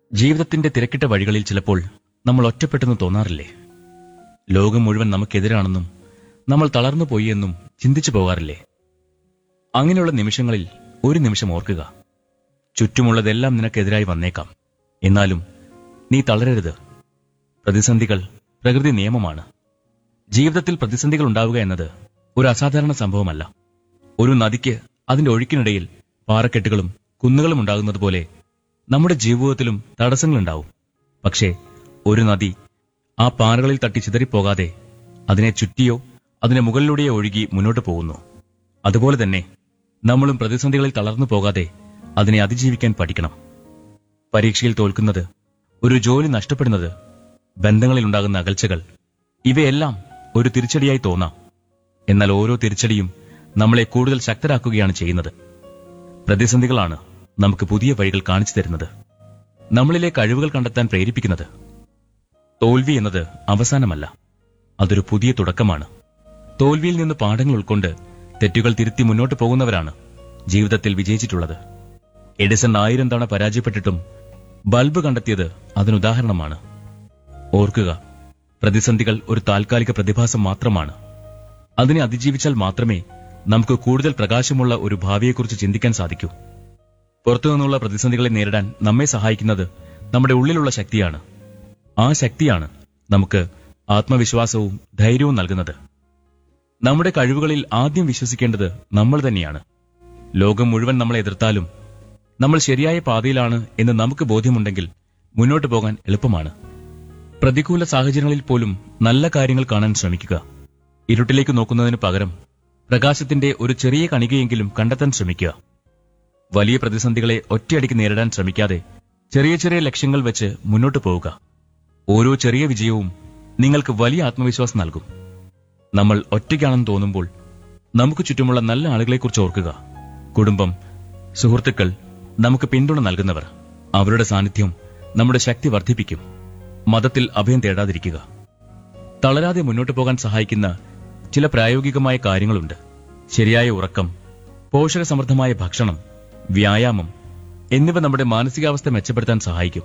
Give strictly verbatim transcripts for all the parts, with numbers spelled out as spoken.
ജീവിതത്തിന്റെ തിരക്കിട്ട വഴികളിൽ ചിലപ്പോൾ നമ്മൾ ഒറ്റപ്പെട്ടെന്ന് തോന്നാറില്ലേ? ലോകം മുഴുവൻ നമുക്കെതിരാണെന്നും നമ്മൾ തളർന്നു പോയി എന്നും ചിന്തിച്ചു പോകാറില്ലേ? അങ്ങനെയുള്ള നിമിഷങ്ങളിൽ ഒരു നിമിഷം ഓർക്കുക, ചുറ്റുമുള്ളതെല്ലാം നിനക്കെതിരായി വന്നേക്കാം, എന്നാലും നീ തളരരുത്. പ്രതിസന്ധികൾ പ്രകൃതി നിയമമാണ്. ജീവിതത്തിൽ പ്രതിസന്ധികൾ ഉണ്ടാവുക എന്നത് ഒരു അസാധാരണ സംഭവമല്ല. ഒരു നദിക്ക് അതിന്റെ ഒഴുക്കിനിടയിൽ പാറക്കെട്ടുകളും കുന്നുകളും ഉണ്ടാകുന്നത് പോലെ നമ്മുടെ ജീവിതത്തിലും തടസ്സങ്ങളുണ്ടാവും. പക്ഷേ ഒരു നദി ആ പാറകളിൽ തട്ടി ചിതറിപ്പോകാതെ അതിനെ ചുറ്റിയോ അതിന് മുകളിലൂടെയോ ഒഴുകി മുന്നോട്ട് പോകുന്നു. അതുപോലെ തന്നെ നമ്മളും പ്രതിസന്ധികളിൽ തളർന്നു പോകാതെ അതിനെ അതിജീവിക്കാൻ പഠിക്കണം. പരീക്ഷയിൽ തോൽക്കുന്നത്, ഒരു ജോലി നഷ്ടപ്പെടുന്നത്, ബന്ധങ്ങളിലുണ്ടാകുന്ന അകൽച്ചകൾ, ഇവയെല്ലാം ഒരു തിരിച്ചടിയായി തോന്നാം. എന്നാൽ ഓരോ തിരിച്ചടിയും നമ്മളെ കൂടുതൽ ശക്തരാക്കുകയാണ് ചെയ്യുന്നത്. പ്രതിസന്ധികളാണ് നമുക്ക് പുതിയ വഴികൾ കാണിച്ചു തരുന്നത്, നമ്മളിലെ കഴിവുകൾ കണ്ടെത്താൻ പ്രേരിപ്പിക്കുന്നത്. തോൽവി എന്നത് അവസാനമല്ല, അതൊരു പുതിയ തുടക്കമാണ്. തോൽവിയിൽ നിന്ന് പാഠങ്ങൾ ഉൾക്കൊണ്ട് തെറ്റുകൾ തിരുത്തി മുന്നോട്ട് പോകുന്നവരാണ് ജീവിതത്തിൽ വിജയിച്ചിട്ടുള്ളത്. എഡിസൺ ആയിരം തവണ പരാജയപ്പെട്ടിട്ടും ബൾബ് കണ്ടെത്തിയത് അതിനുദാഹരണമാണ്. ഓർക്കുക, പ്രതിസന്ധികൾ ഒരു താൽക്കാലിക പ്രതിഭാസം മാത്രമാണ്. അതിനെ അതിജീവിച്ചാൽ മാത്രമേ നമുക്ക് കൂടുതൽ പ്രകാശമുള്ള ഒരു ഭാവിയെക്കുറിച്ച് ചിന്തിക്കാൻ സാധിക്കൂ. പുറത്തുനിന്നുള്ള പ്രതിസന്ധികളെ നേരിടാൻ നമ്മെ സഹായിക്കുന്നത് നമ്മുടെ ഉള്ളിലുള്ള ശക്തിയാണ്. ആ ശക്തിയാണ് നമുക്ക് ആത്മവിശ്വാസവും ധൈര്യവും നൽകുന്നത്. നമ്മുടെ കഴിവുകളിൽ ആദ്യം വിശ്വസിക്കേണ്ടത് നമ്മൾ തന്നെയാണ്. ലോകം മുഴുവൻ നമ്മളെ എതിർത്താലും നമ്മൾ ശരിയായ പാതയിലാണ് എന്ന് നമുക്ക് ബോധ്യമുണ്ടെങ്കിൽ മുന്നോട്ടു പോകാൻ എളുപ്പമാണ്. പ്രതികൂല സാഹചര്യങ്ങളിൽ പോലും നല്ല കാര്യങ്ങൾ കാണാൻ ശ്രമിക്കുക. ഇരുട്ടിലേക്ക് നോക്കുന്നതിനു പകരം പ്രകാശത്തിന്റെ ഒരു ചെറിയ കണികയെങ്കിലും കണ്ടെത്താൻ ശ്രമിക്കുക. വലിയ പ്രതിസന്ധികളെ ഒറ്റയടിക്ക് നേരിടാൻ ശ്രമിക്കാതെ ചെറിയ ചെറിയ ലക്ഷ്യങ്ങൾ വെച്ച് മുന്നോട്ടു പോവുക. ഓരോ ചെറിയ വിജയവും നിങ്ങൾക്ക് വലിയ ആത്മവിശ്വാസം നൽകും. നമ്മൾ ഒറ്റയ്ക്കാണെന്ന് തോന്നുമ്പോൾ നമുക്ക് ചുറ്റുമുള്ള നല്ല ആളുകളെക്കുറിച്ച് ഓർക്കുക. കുടുംബം, സുഹൃത്തുക്കൾ, നമുക്ക് പിന്തുണ നൽകുന്നവർ, അവരുടെ സാന്നിധ്യം നമ്മുടെ ശക്തി വർദ്ധിപ്പിക്കും. മതത്തിൽ അഭയം തേടാതിരിക്കുക. തളരാതെ മുന്നോട്ടു പോകാൻ സഹായിക്കുന്ന ചില പ്രായോഗികമായ കാര്യങ്ങളുണ്ട്. ശരിയായ ഉറക്കം, പോഷകസമൃദ്ധമായ ഭക്ഷണം, വ്യായാമം എന്നിവ നമ്മുടെ മാനസികാവസ്ഥ മെച്ചപ്പെടുത്താൻ സഹായിക്കും.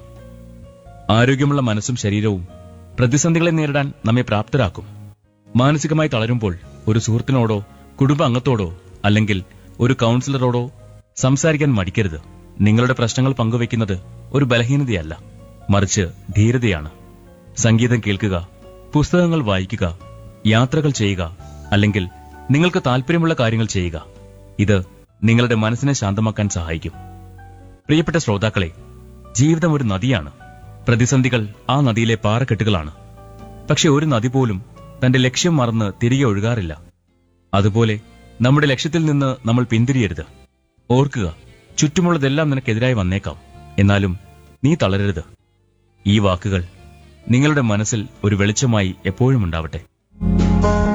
ആരോഗ്യമുള്ള മനസ്സും ശരീരവും പ്രതിസന്ധികളെ നേരിടാൻ നമ്മെ പ്രാപ്തരാക്കും. മാനസികമായി തളരുമ്പോൾ ഒരു സുഹൃത്തിനോടോ കുടുംബ അംഗത്തോടോ അല്ലെങ്കിൽ ഒരു കൗൺസിലറോടോ സംസാരിക്കാൻ മടിക്കരുത്. നിങ്ങളുടെ പ്രശ്നങ്ങൾ പങ്കുവയ്ക്കുന്നത് ഒരു ബലഹീനതയല്ല, മറിച്ച് ധീരതയാണ്. സംഗീതം കേൾക്കുക, പുസ്തകങ്ങൾ വായിക്കുക, യാത്രകൾ ചെയ്യുക, അല്ലെങ്കിൽ നിങ്ങൾക്ക് താല്പര്യമുള്ള കാര്യങ്ങൾ ചെയ്യുക. ഇത് നിങ്ങളുടെ മനസ്സിനെ ശാന്തമാക്കാൻ സഹായിക്കും. പ്രിയപ്പെട്ട ശ്രോതാക്കളെ, ജീവിതം ഒരു നദിയാണ്. പ്രതിസന്ധികൾ ആ നദിയിലെ പാറക്കെട്ടുകളാണ്. പക്ഷെ ഒരു നദി പോലും തന്റെ ലക്ഷ്യം മറന്ന് തിരികെ ഒഴുകാറില്ല. അതുപോലെ നമ്മുടെ ലക്ഷ്യത്തിൽ നിന്ന് നമ്മൾ പിന്തിരിയരുത്. ഓർക്കുക, ചുറ്റുമുള്ളതെല്ലാം നിനക്കെതിരായി വന്നേക്കാം, എന്നാലും നീ തളരരുത്. ഈ വാക്കുകൾ നിങ്ങളുടെ മനസ്സിൽ ഒരു വെളിച്ചമായി എപ്പോഴും ഉണ്ടാവട്ടെ.